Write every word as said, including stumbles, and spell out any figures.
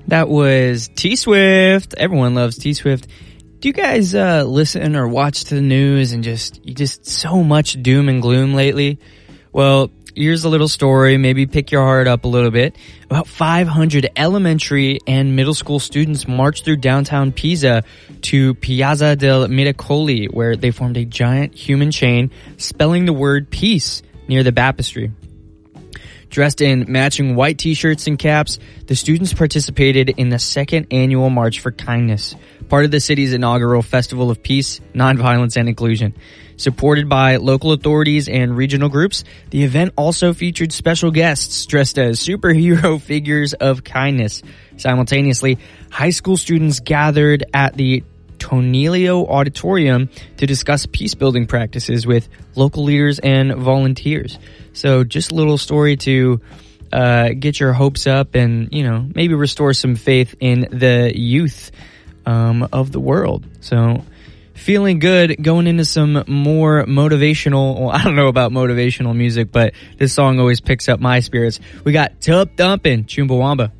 That was T-Swift. Everyone loves T-Swift. Do you guys uh, listen or watch the news and just, you just so much doom and gloom lately? Well, here's a little story. Maybe pick your heart up a little bit. About five hundred elementary and middle school students marched through downtown Pisa to Piazza del Miracoli, where they formed a giant human chain spelling the word peace near the baptistry. Dressed in matching white t-shirts and caps, the students participated in the second annual March for Kindness, part of the city's inaugural Festival of Peace, Nonviolence, and Inclusion. Supported by local authorities and regional groups, the event also featured special guests dressed as superhero figures of kindness. Simultaneously, high school students gathered at the Tonelio Auditorium to discuss peace-building practices with local leaders and volunteers. So just a little story to uh, get your hopes up and, you know, maybe restore some faith in the youth um, of the world. So feeling good, going into some more motivational, well, I don't know about motivational music, but this song always picks up my spirits. We got Tub Thumpin', Chumbawamba.